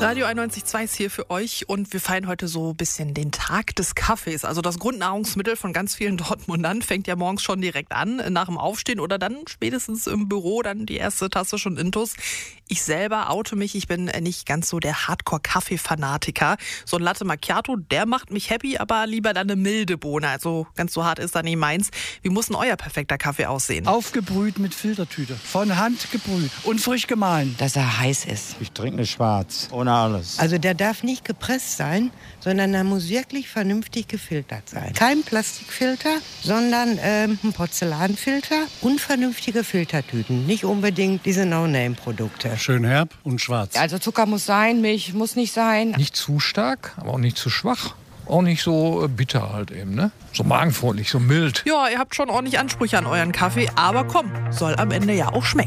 Radio 91.2 ist hier für euch und wir feiern heute so ein bisschen den Tag des Kaffees. Also das Grundnahrungsmittel von ganz vielen Dortmundern fängt ja morgens schon direkt an, nach dem Aufstehen oder dann spätestens im Büro dann die erste Tasse schon intus. Ich selber oute mich, ich bin nicht ganz so der Hardcore-Kaffee-Fanatiker. So ein Latte Macchiato, der macht mich happy, aber lieber dann eine milde Bohne. Also ganz so hart ist da nicht meins. Wie muss denn euer perfekter Kaffee aussehen? Aufgebrüht mit Filtertüte, von Hand gebrüht und frisch gemahlen. Dass er heiß ist. Ich trinke eine Schwarz, ohne alles. Also der darf nicht gepresst sein, sondern er muss wirklich vernünftig gefiltert sein. Kein Plastikfilter, sondern ein Porzellanfilter und vernünftige Filtertüten. Nicht unbedingt diese No-Name-Produkte. Schön herb und schwarz. Also Zucker muss sein, Milch muss nicht sein. Nicht zu stark, aber auch nicht zu schwach. Auch nicht so bitter halt eben, ne? So magenfreundlich, so mild. Ja, ihr habt schon ordentlich Ansprüche an euren Kaffee, aber komm, soll am Ende ja auch schmecken.